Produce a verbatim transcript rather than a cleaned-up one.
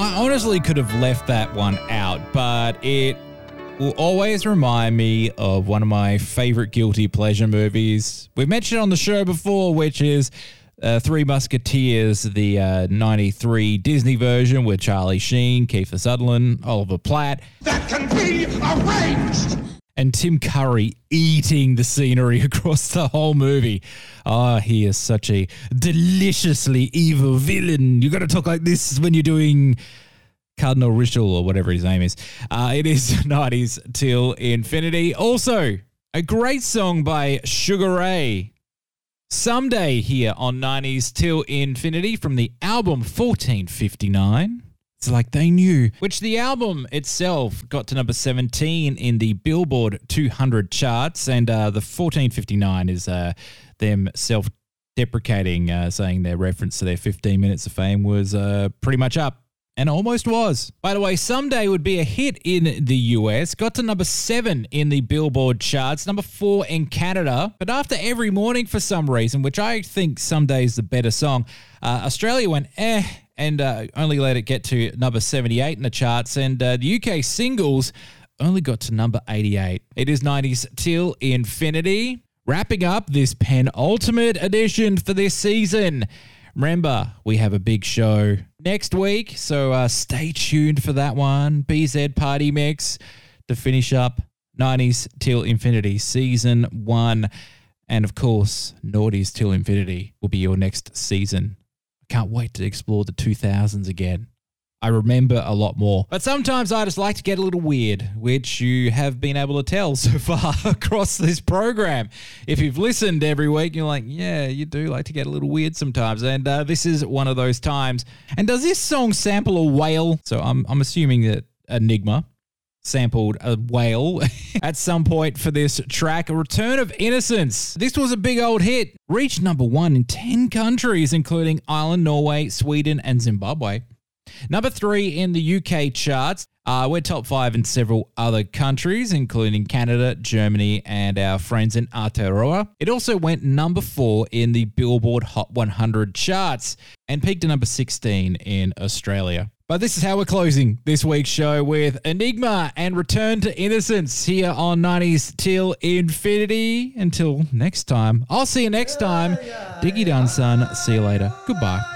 I honestly could have left that one out, but it will always remind me of one of my favorite guilty pleasure movies. We've mentioned on the show before, which is uh, Three Musketeers, the uh, ninety-three Disney version with Charlie Sheen, Kiefer Sutherland, Oliver Platt. That can be arranged! And Tim Curry eating the scenery across the whole movie. Oh, he is such a deliciously evil villain. You got to talk like this when you're doing Cardinal Ritual or whatever his name is. Uh, it is nineties Till Infinity. Also, a great song by Sugar Ray. Someday here on nineties Till Infinity from the album fourteen fifty-nine. It's like they knew, which the album itself got to number seventeen in the Billboard two hundred charts, and uh, the fourteen fifty-nine is uh, them self-deprecating, uh, saying their reference to their fifteen minutes of fame was uh, pretty much up, and almost was. By the way, Someday would be a hit in the U S, got to number seven in the Billboard charts, number four in Canada, but after Every Morning for some reason, which I think Someday is the better song, uh, Australia went eh, and uh, only let it get to number seventy-eight in the charts, and uh, the U K singles only got to number eighty-eight. It is nineties Till Infinity. Wrapping up this penultimate edition for this season. Remember, we have a big show next week, so uh, stay tuned for that one. B Z Party Mix to finish up nineties Till Infinity Season one. And of course, Naughties Till Infinity will be your next season. Can't wait to explore the two thousands again. I remember a lot more. But sometimes I just like to get a little weird, which you have been able to tell so far across this program. If you've listened every week, you're like, yeah, you do like to get a little weird sometimes. And uh, this is one of those times. And does this song sample a whale? So I'm, I'm assuming that Enigma sampled a whale at some point for this track. A Return of Innocence. This was a big old hit. Reached number one in ten countries, including Ireland, Norway, Sweden, and Zimbabwe. Number three in the U K charts. Uh, we're top five in several other countries, including Canada, Germany, and our friends in Aotearoa. It also went number four in the Billboard Hot one hundred charts and peaked at number sixteen in Australia. But this is how we're closing this week's show with Enigma and Return to Innocence here on nineties Till Infinity. Until next time, I'll see you next time. Diggy done, son. See you later. Goodbye.